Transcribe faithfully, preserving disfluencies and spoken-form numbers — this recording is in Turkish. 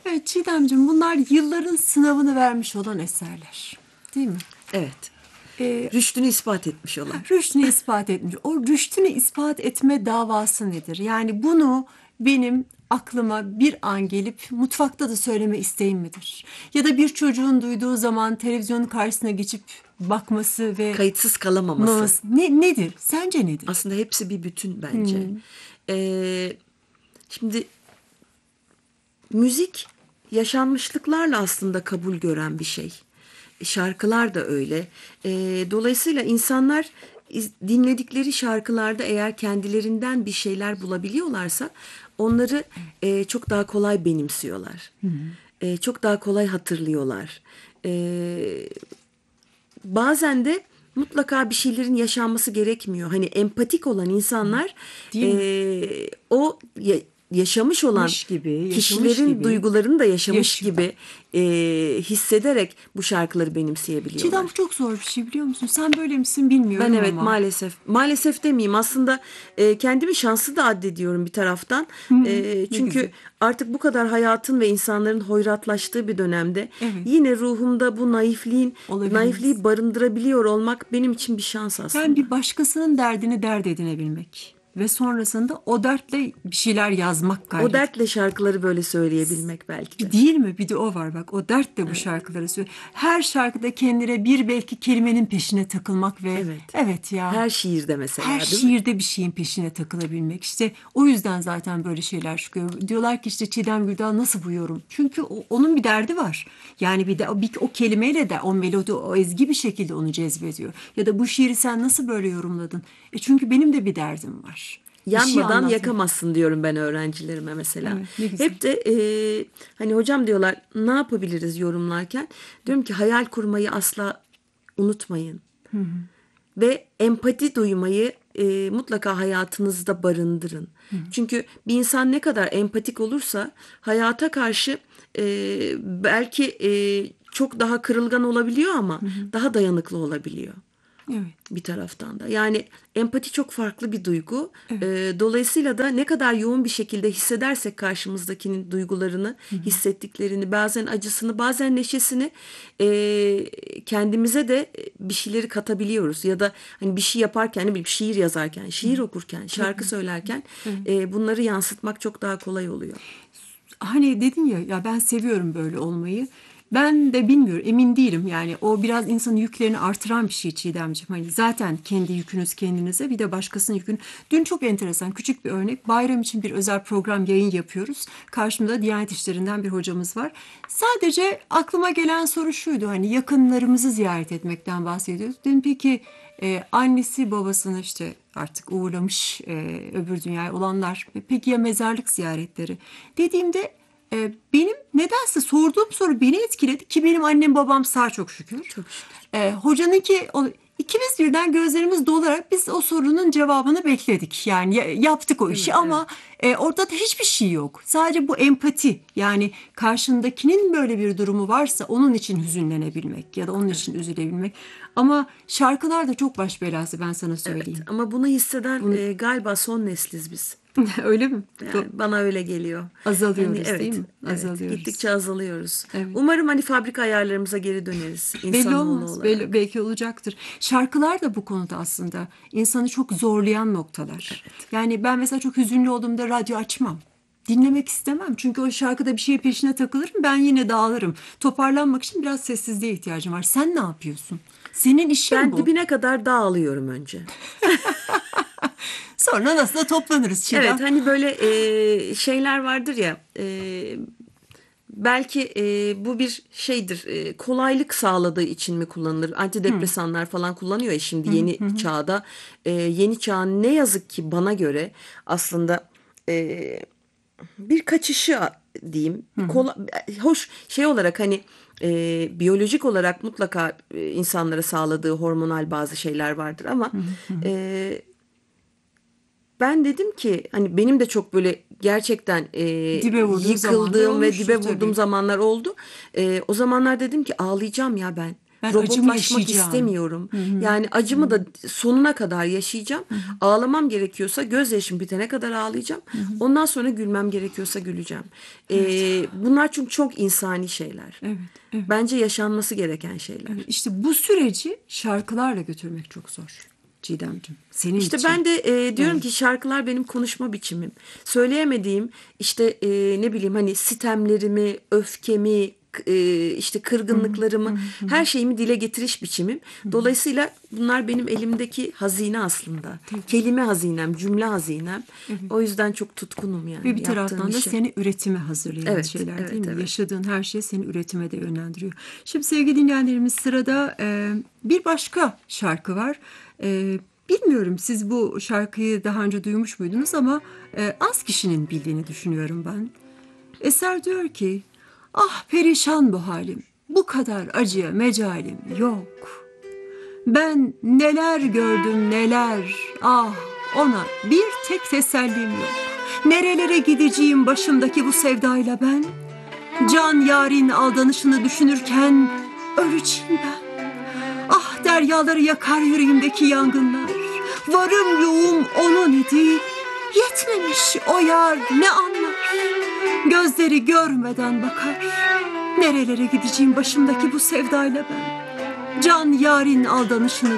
Evet Çiğdemciğim, bunlar yılların sınavını vermiş olan eserler. Değil mi? Evet. Ee, Rüştünü ispat etmiş olan. Rüştünü ispat etmiş. O rüştünü ispat etme davası nedir? Yani bunu benim aklıma bir an gelip mutfakta da söyleme isteğim midir? Ya da bir çocuğun duyduğu zaman televizyonun karşısına geçip bakması ve Kayıtsız kalamaması. Mağaz, ne, nedir? Sence nedir? Aslında hepsi bir bütün bence. Hmm. Ee, şimdi müzik yaşanmışlıklarla aslında kabul gören bir şey. Şarkılar da öyle. Ee, dolayısıyla insanlar iz- dinledikleri şarkılarda eğer kendilerinden bir şeyler bulabiliyorlarsa onları e, çok daha kolay benimsiyorlar. E, çok daha kolay hatırlıyorlar. E, bazen de mutlaka bir şeylerin yaşanması gerekmiyor. Hani empatik olan insanlar Değil mi? e, o ya- yaşamış olan Yaşamış gibi, yaşamış kişilerin gibi. duygularını da yaşamış Yaşıyor. gibi e, hissederek bu şarkıları benimseyebiliyorlar. Çiğdem, bu çok zor bir şey, biliyor musun? Sen böyle misin bilmiyorum Ben evet ama. maalesef maalesef demeyeyim aslında e, kendimi şanslı da addediyorum bir taraftan. E, ne çünkü güzel. artık bu kadar hayatın ve insanların hoyratlaştığı bir dönemde Evet. yine ruhumda bu naifliğin Olabiliriz. naifliği barındırabiliyor olmak benim için bir şans aslında. Yani bir başkasının derdini dert edinebilmek ve sonrasında o dertle bir şeyler yazmak gayret. O dertle şarkıları böyle söyleyebilmek belki de. Değil mi? Bir de o var bak. O dert de bu şarkıları söylüyor. Her şarkıda kendine bir belki kelimenin peşine takılmak ve Evet. evet ya. Her şiirde mesela Her değil mi? şiirde bir şeyin peşine takılabilmek. İşte o yüzden zaten böyle şeyler çıkıyor. Diyorlar ki işte Çiğdem Güldağ nasıl bu yorum? Çünkü o- onun bir derdi var. Yani bir de o, bir, o kelimeyle de o melodi, o ezgi bir şekilde onu cezbediyor. Ya da bu şiiri sen nasıl böyle yorumladın? E çünkü benim de bir derdim var. Bir şey Yanmadan anlatmak. yakamazsın diyorum ben öğrencilerime mesela. Evet, ne güzel. Hep de e, hani hocam diyorlar ne yapabiliriz yorumlarken? Diyorum ki hayal kurmayı asla unutmayın. Ve empati duymayı e, mutlaka hayatınızda barındırın. Çünkü bir insan ne kadar empatik olursa hayata karşı e, belki e, çok daha kırılgan olabiliyor ama daha dayanıklı olabiliyor. Evet. Bir taraftan da. Yani empati çok farklı bir duygu. Ee, dolayısıyla da ne kadar yoğun bir şekilde hissedersek karşımızdakinin duygularını, hissettiklerini, bazen acısını, bazen neşesini e, kendimize de bir şeyleri katabiliyoruz. Ya da hani bir şey yaparken, ne bileyim şiir yazarken, şiir okurken, şarkı söylerken e, bunları yansıtmak çok daha kolay oluyor. Hani dedin ya, ya ben seviyorum böyle olmayı. Ben de bilmiyorum, emin değilim. Yani o biraz insanın yüklerini artıran bir şey Çiğdemciğim. Hani zaten kendi yükünüz kendinize, bir de başkasının yükünü. Dün çok enteresan küçük bir örnek. Bayram için bir özel program yayın yapıyoruz. Karşımda Diyanet İşleri'nden bir hocamız var. Sadece aklıma gelen soru şuydu. Hani yakınlarımızı ziyaret etmekten bahsediyoruz. Dedim peki e, annesi babasını işte artık uğurlamış e, öbür dünyaya olanlar. Peki ya mezarlık ziyaretleri? Dediğimde e, benim nedense sorduğum soru beni etkiledi ki benim annem babam sağ çok şükür. Çok şükür. E, hocanınki o, ikimiz birden gözlerimiz dolarak biz o sorunun cevabını bekledik. Yani ya- yaptık o işi mi? ama e, orada da hiçbir şey yok. Sadece bu empati, yani karşındakinin böyle bir durumu varsa onun için hüzünlenebilmek ya da onun için üzülebilmek. Ama şarkılar da çok baş belası, ben sana söyleyeyim. Ama bunu hisseden e, galiba son nesliz biz. Öyle mi? Yani bana öyle geliyor. Azalıyoruz Yani evet, değil mi? evet, Azalıyoruz. gittikçe azalıyoruz. Evet. Umarım hani fabrika ayarlarımıza geri döneriz Belli insanoğlu olmaz. olarak. Belli, belki olacaktır. Şarkılar da bu konuda aslında insanı çok zorlayan noktalar. Yani ben mesela çok hüzünlü olduğumda radyo açmam. Dinlemek istemem. Çünkü o şarkıda bir şey peşine takılırım. Ben yine dağılırım. Toparlanmak için biraz sessizliğe ihtiyacım var. Sen ne yapıyorsun? Senin işin Ben bu. dibine kadar dağılıyorum önce. Sonra nasıl da toplanırız Çiğdem. Evet, hani böyle e, şeyler vardır ya, e, belki e, bu bir şeydir, e, kolaylık sağladığı için mi kullanılır? Antidepresanlar falan kullanıyor ya şimdi yeni çağda. E, yeni çağın ne yazık ki bana göre aslında e, bir kaçışı diyeyim. Kola, hoş şey olarak hani e, biyolojik olarak mutlaka e, insanlara sağladığı hormonal bazı şeyler vardır ama e, ben dedim ki hani benim de çok böyle gerçekten e, Dibe vurduğun zamanlar yıkıldığım ve olmuştur dibe vurduğum tabii. zamanlar oldu. E, o zamanlar dedim ki ağlayacağım ya ben. Ben acımı robotlaşmak yaşayacağım. istemiyorum. Yani acımı da sonuna kadar yaşayacağım. Ağlamam gerekiyorsa gözyaşım bitene kadar ağlayacağım. Ondan sonra gülmem gerekiyorsa güleceğim. Ee, bunlar çünkü çok insani şeyler. Evet, evet. Bence yaşanması gereken şeyler. İşte bu süreci şarkılarla götürmek çok zor Çiğdemciğim. Senin İşte için. ben de e, diyorum ki şarkılar benim konuşma biçimim. Söyleyemediğim işte e, ne bileyim hani sitemlerimi, öfkemi, k- e, işte kırgınlıklarımı, her şeyimi dile getiriş biçimim. Dolayısıyla bunlar benim elimdeki hazine aslında. Kelime hazinem, cümle hazinem. O yüzden çok tutkunum yani Ve bir yaptığım taraftan da işe. seni üretime hazırlayan Evet, şeyler evet, değil mi? evet. Yaşadığın her şey seni üretime de yönlendiriyor. Şimdi sevgili dinleyenlerimiz sırada e, bir başka şarkı var. E, bilmiyorum siz bu şarkıyı daha önce duymuş muydunuz ama e, az kişinin bildiğini düşünüyorum ben. Eser diyor ki, ah perişan bu halim, bu kadar acıya mecalim yok. Ben neler gördüm neler, ah ona bir tek tesellim yok. Nerelere gideceğim başımdaki bu sevdayla ben? Can yarın aldanışını düşünürken öleceğim ben. Ah deryaları yakar yüreğimdeki yangınlar. Varım yoğum onun idi, yetmemiş o yar ne anlar? Gözleri görmeden bakar. Nerelere gideceğim başımdaki bu sevdayla ben? Can yarın aldanışını